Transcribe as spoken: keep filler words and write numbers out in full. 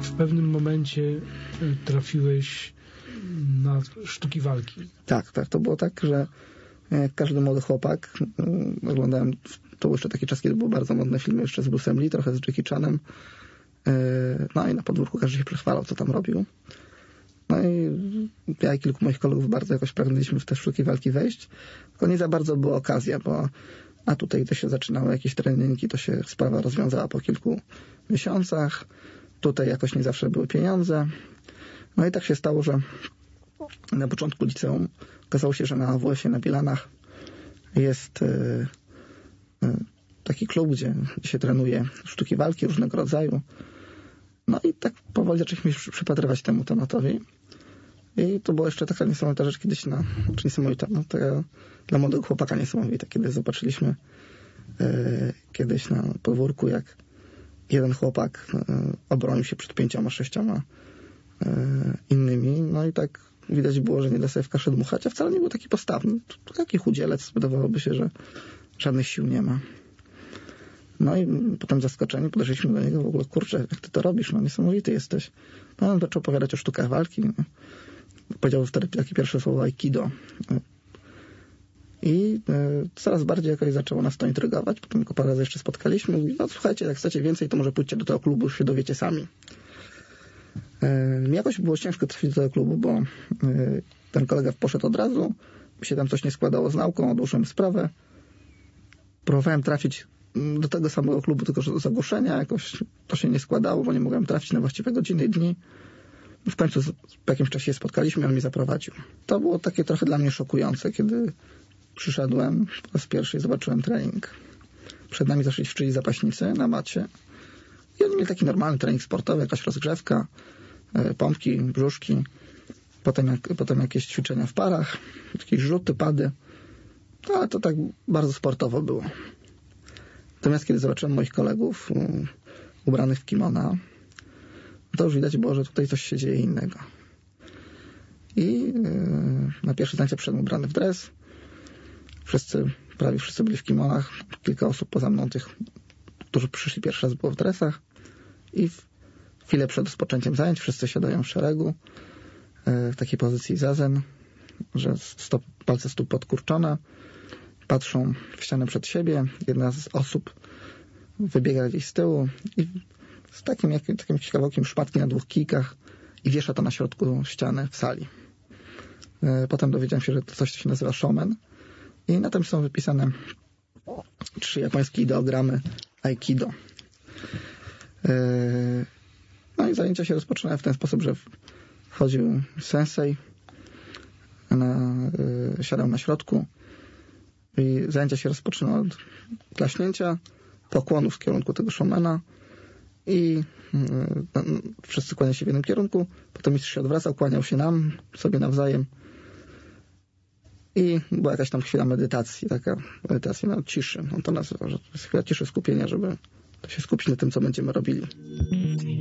w pewnym momencie trafiłeś na sztuki walki. Tak, tak. To było tak, że jak każdy młody chłopak, oglądałem, to był jeszcze taki czas, kiedy były bardzo modne filmy jeszcze z Bruce'em Lee, trochę z Jackie Chanem. No i na podwórku każdy się przechwalał, co tam robił. No i ja i kilku moich kolegów bardzo jakoś pragnęliśmy w te sztuki walki wejść, tylko nie za bardzo była okazja, bo a tutaj to się zaczynały jakieś treningi, to się sprawa rozwiązała po kilku miesiącach. Tutaj jakoś nie zawsze były pieniądze. No i tak się stało, że na początku liceum okazało się, że na A W S-ie na Bielanach jest y, y, taki klub, gdzie się trenuje sztuki walki różnego rodzaju. No i tak powoli zaczęliśmy się przypatrywać temu tematowi. I to była jeszcze taka niesamowita rzecz kiedyś na, czy niesamowita, no taka dla młodego chłopaka niesamowita, kiedy zobaczyliśmy y, kiedyś na podwórku, jak jeden chłopak y, obronił się przed pięcioma, sześcioma y, innymi. No i tak widać było, że nie da sobie w kaszę dmuchać, a wcale nie był taki postawny. To taki chudzielec, wydawałoby się, że żadnych sił nie ma. No i potem zaskoczeni podeszliśmy do niego, w ogóle, kurczę, jak ty to robisz, no niesamowity jesteś. No on zaczął opowiadać o sztukach walki. Powiedział wtedy takie pierwsze słowo aikido. I y, coraz bardziej jakoś zaczęło nas to intrygować. Potem go parę razy jeszcze spotkaliśmy. Mówi, no słuchajcie, jak chcecie więcej, to może pójdźcie do tego klubu, już się dowiecie sami. Mi jakoś było ciężko trafić do tego klubu, bo ten kolega poszedł od razu, mi się tam coś nie składało z nauką, odłożyłem sprawę. Próbowałem trafić do tego samego klubu, tylko że z ogłoszenia jakoś to się nie składało, bo nie mogłem trafić na właściwe godziny i dni. W końcu po jakimś czasie się spotkaliśmy, on mnie zaprowadził. To było takie trochę dla mnie szokujące, kiedy przyszedłem po raz pierwszy i zobaczyłem trening. Przed nami zaszli ćwiczyli zapaśnicy na macie i oni mieli taki normalny trening sportowy, jakaś rozgrzewka, pompki, brzuszki, potem, jak, potem jakieś ćwiczenia w parach, jakieś rzuty, pady, no, ale to tak bardzo sportowo było. Natomiast kiedy zobaczyłem moich kolegów um, ubranych w kimona, to już widać było, że tutaj coś się dzieje innego. I yy, na pierwsze zajęcia przyszedłem ubrany w dres. Wszyscy, prawie wszyscy byli w kimonach. Kilka osób poza mną, tych, którzy przyszli pierwszy raz, było w dresach. I w chwilę przed rozpoczęciem zajęć wszyscy siadają w szeregu w takiej pozycji zazen, że stop, palce stóp podkurczone, patrzą w ścianę przed siebie. Jedna z osób wybiega gdzieś z tyłu i z takim, jak, takim kawałkiem szmatki na dwóch kijkach i wiesza to na środku ściany w sali. Potem dowiedziałem się, że to coś się nazywa shomen i na tym są wypisane trzy japońskie ideogramy aikido. No i zajęcia się rozpoczynały w ten sposób, że wchodził sensei, na, yy, siadał na środku i zajęcia się rozpoczynały od klaśnięcia, pokłonów w kierunku tego shomena i yy, wszyscy kłaniali się w jednym kierunku, potem mistrz się odwracał, kłaniał się nam, sobie nawzajem i była jakaś tam chwila medytacji, taka medytacja na ciszy, on to nazywa, że to jest chwila ciszy, skupienia, żeby to się skupić na tym, co będziemy robili.